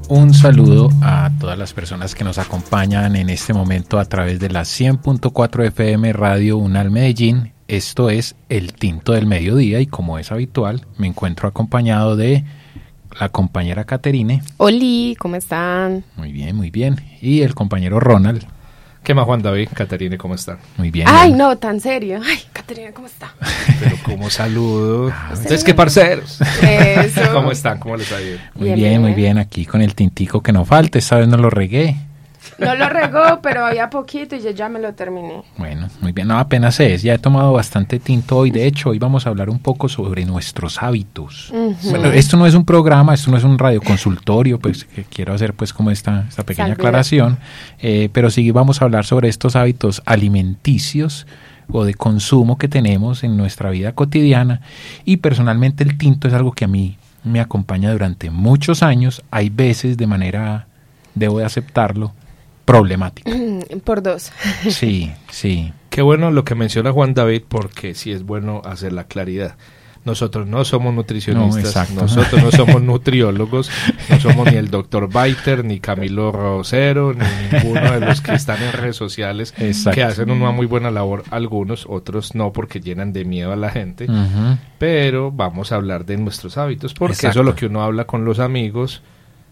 Un saludo a todas las personas que nos acompañan en este momento a través de la 100.4 FM Radio UNAL Medellín. Esto es El Tinto del Mediodía y como es habitual me encuentro acompañado de la compañera Caterine. Oli, ¿cómo están? Muy bien, muy bien. Y el compañero Ronald. ¿Qué más, Juan David? Caterine, ¿cómo está? Muy bien. Ay, no, tan serio. Ay, Caterina, ¿cómo está? Pero ¿cómo saludo? ¿Ustedes qué parceros? Eso. ¿Cómo están? ¿Cómo les ha ido? Muy bien, muy bien. Aquí con el tintico que no falta. Esta vez no lo regué. No lo regó, pero había poquito y yo ya me lo terminé. Bueno, muy bien. No, apenas es. Ya he tomado bastante tinto hoy. De hecho, hoy vamos a hablar un poco sobre nuestros hábitos. Uh-huh. Bueno, esto no es un programa, esto no es un radioconsultorio, pues que quiero hacer pues como esta pequeña aclaración. Pero sí vamos a hablar sobre estos hábitos alimenticios o de consumo que tenemos en nuestra vida cotidiana. Y personalmente el tinto es algo que a mí me acompaña durante muchos años. Hay veces de manera, debo de aceptarlo, problemática. Por dos. Sí, sí. Qué bueno lo que menciona Juan David, porque sí es bueno hacer la claridad. Nosotros no somos nutricionistas, nosotros no somos nutriólogos, no somos ni el Dr. Biter, ni Camilo Rosero, ni ninguno de los que están en redes sociales, que hacen una muy buena labor, algunos, otros no, porque llenan de miedo a la gente, pero vamos a hablar de nuestros hábitos, porque eso es lo que uno habla con los amigos,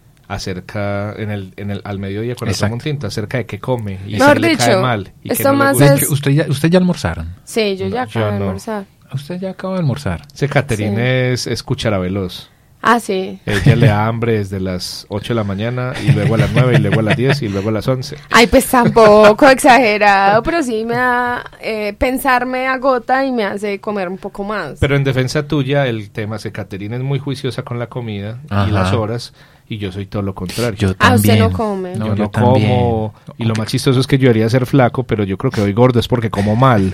acerca al mediodía cuando toma un tinto, acerca de qué come y si le cae mal y esto que no más le gusta. es... ¿Usted ya almorzaron? Sí, yo ya acabo de almorzar. Usted ya acaba de almorzar. Caterine es cuchara veloz. Ah, sí. Ella le da hambre desde las 8 de la mañana y luego a las 9 y luego a las 10 y luego a las 11. Ay, pues tampoco exagerado, pero sí me da, pensar me agota y me hace comer un poco más. Pero en defensa tuya, el tema es que Caterine es muy juiciosa con la comida y las horas, y yo soy todo lo contrario. Yo también. Usted no come. Yo no como, y lo más chistoso es que yo debería ser flaco, pero yo creo que hoy gordo es porque como mal.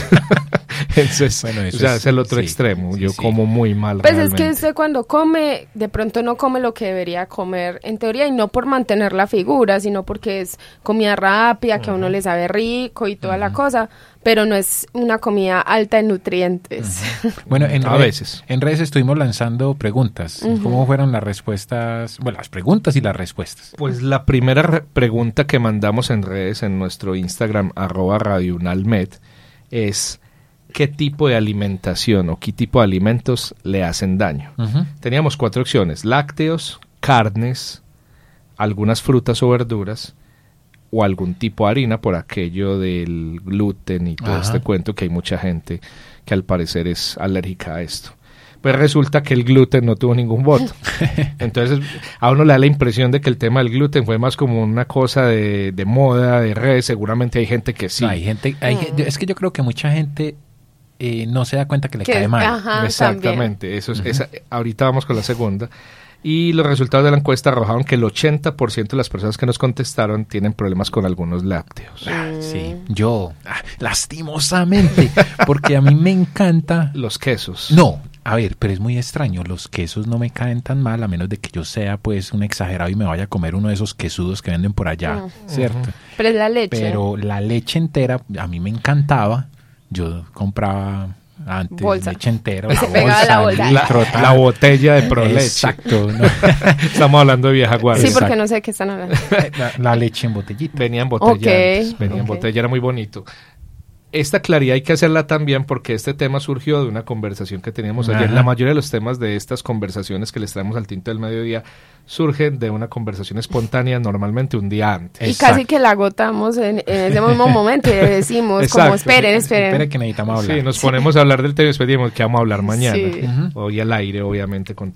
Entonces, bueno, eso es el otro extremo. Yo como muy mal. Pues realmente. es que usted cuando come, de pronto no come lo que debería comer en teoría, y no por mantener la figura, sino porque es comida rápida, que a uno le sabe rico y toda la cosa, pero no es una comida alta en nutrientes. Bueno, a veces. En redes estuvimos lanzando preguntas. ¿Cómo fueron las respuestas? Bueno, las preguntas y las respuestas. Pues la primera pregunta que mandamos en redes, en nuestro Instagram, @radiounalmed, es ¿qué tipo de alimentación o qué tipo de alimentos le hacen daño? Teníamos 4 opciones: lácteos, carnes, algunas frutas o verduras, o algún tipo de harina, por aquello del gluten y todo este cuento, que hay mucha gente que al parecer es alérgica a esto. Pues resulta que el gluten no tuvo ningún voto. Entonces a uno le da la impresión de que el tema del gluten fue más como una cosa de moda, de redes. Seguramente hay gente que sí. No, es que yo creo que mucha gente no se da cuenta que le cae mal. Ajá, exactamente. También. Eso es, ahorita vamos con la segunda. Y los resultados de la encuesta arrojaron que el 80% de las personas que nos contestaron tienen problemas con algunos lácteos. Sí, yo, lastimosamente, porque a mí me encanta... Los quesos. No, a ver, pero es muy extraño, los quesos no me caen tan mal, a menos de que yo sea pues un exagerado y me vaya a comer uno de esos quesudos que venden por allá, ¿cierto? Pero es la leche. Pero la leche entera a mí me encantaba, yo compraba... antes bolsa. Leche entera, la bolsa. La botella de Proleche. Exacto. ¿No? Estamos hablando de vieja guardia. Sí, porque no sé de qué están hablando. La leche en botellita. Venía en botella antes, en botella, era muy bonito. Esta claridad hay que hacerla también porque este tema surgió de una conversación que teníamos ayer. La mayoría de los temas de estas conversaciones que les traemos al Tinto del Mediodía surgen de una conversación espontánea, normalmente un día antes. Y casi que la agotamos en ese mismo momento y le decimos como esperen. Espere que necesitamos hablar. Sí, nos ponemos a hablar del tema y después decimos que vamos a hablar mañana. Sí. Hoy al aire, obviamente, con